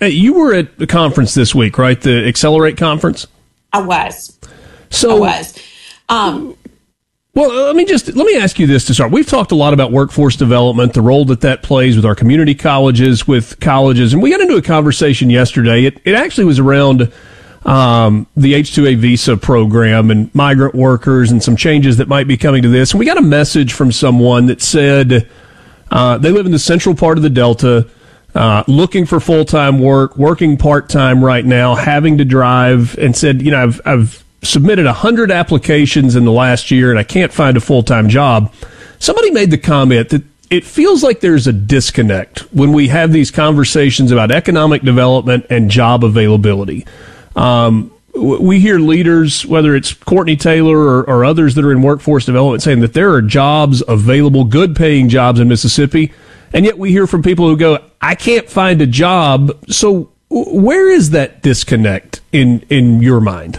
Hey, you were at the conference this week, right? The Accelerate conference? I was. Well, let me ask you this to start. We've talked a lot about workforce development, the role that plays with our community colleges, with colleges, and we got into a conversation yesterday. It actually was around the H-2A visa program and migrant workers and some changes that might be coming to this. And we got a message from someone that said they live in the central part of the Delta, looking for full-time work, working part-time right now, having to drive, and said, I've submitted 100 applications in the last year and I can't find a full-time job. Somebody made the comment that it feels like there's a disconnect when we have these conversations about economic development and job availability. We hear leaders, whether it's Courtney Taylor or others that are in workforce development, saying that there are jobs available, good-paying jobs in Mississippi, and yet we hear from people who go, I can't find a job. So where is that disconnect in your mind?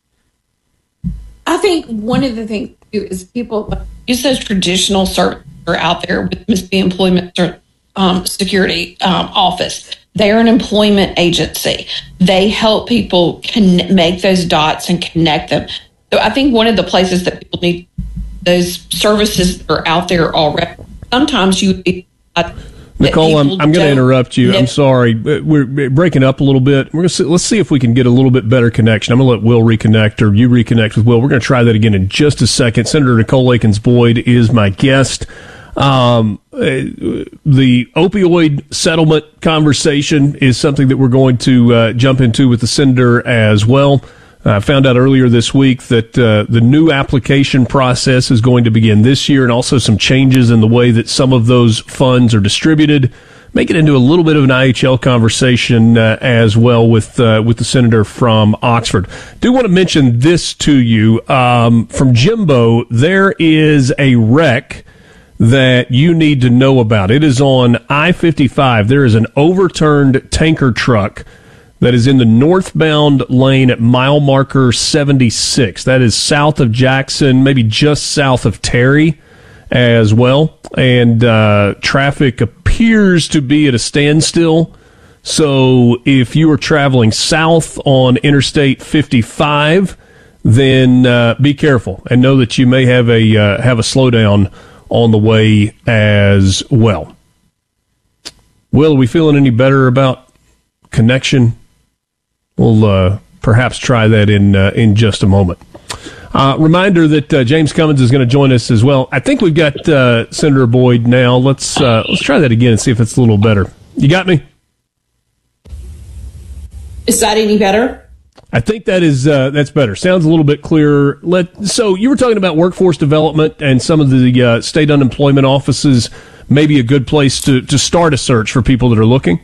I think one of the things is people use those traditional services that are out there with Mississippi Employment Security Office. They're an employment agency. They help people make those dots and connect them. So I think one of the places that people need those services that are out there already. Sometimes you would be. Nicole, I'm going to interrupt you. I'm sorry. We're breaking up a little bit. Let's see if we can get a little bit better connection. I'm going to let Will reconnect, or you reconnect with Will. We're going to try that again in just a second. Senator Nicole Akins-Boyd is my guest. The opioid settlement conversation is something that we're going to jump into with the senator as well. I found out earlier this week that the new application process is going to begin this year, and also some changes in the way that some of those funds are distributed. Make it into a little bit of an IHL conversation as well with the senator from Oxford. Do want to mention this to you from Jimbo. There is a wreck that you need to know about. It is on I-55. There is an overturned tanker truck that is in the northbound lane at mile marker 76. That is south of Jackson, maybe just south of Terry as well. And traffic appears to be at a standstill. So if you are traveling south on Interstate 55, then be careful and know that you may have a slowdown on the way as well. Will, are we feeling any better about connection? We'll perhaps try that in just a moment. Reminder that James Cummins is going to join us as well. I think we've got Senator Boyd now. Let's try that again and see if it's a little better. You got me? Is that any better? I think that's better. Sounds a little bit clearer. So you were talking about workforce development and some of the state unemployment offices, maybe a good place to start a search for people that are looking.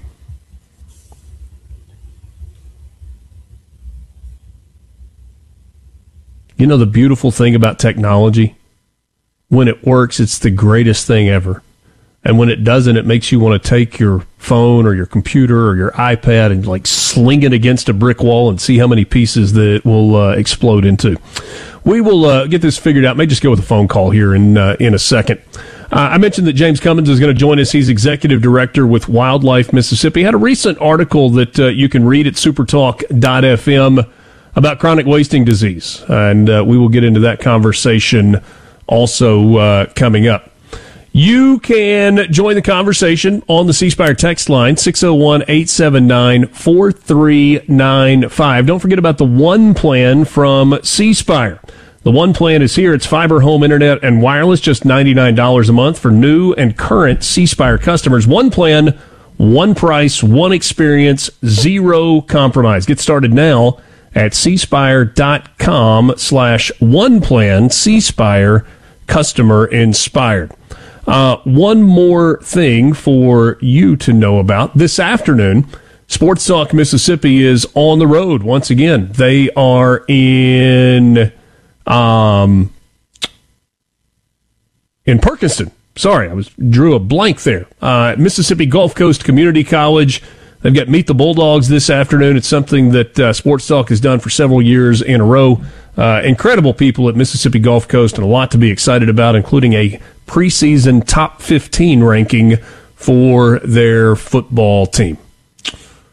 You know the beautiful thing about technology? When it works, it's the greatest thing ever. And when it doesn't, it makes you want to take your phone or your computer or your iPad and like sling it against a brick wall and see how many pieces that it will explode into. We will get this figured out. May just go with a phone call here in a second. I mentioned that James Cummins is going to join us. He's executive director with Wildlife Mississippi. Had a recent article that you can read at supertalk.fm about chronic wasting disease, and we will get into that conversation also coming up. You can join the conversation on the C Spire text line, 601-879-4395. Don't forget about the One Plan from C Spire. The One Plan is here. It's fiber, home, internet, and wireless, just $99 a month for new and current C Spire customers. One Plan, one price, one experience, zero compromise. Get started now at cspire.com/oneplan, C Spire, customer inspired. One more thing for you to know about. This afternoon, Sports Talk Mississippi is on the road once again. They are in Perkinston. Sorry, drew a blank there. Mississippi Gulf Coast Community College. They've got Meet the Bulldogs this afternoon. It's something that Sports Talk has done for several years in a row. Incredible people at Mississippi Gulf Coast and a lot to be excited about, including a preseason top 15 ranking for their football team.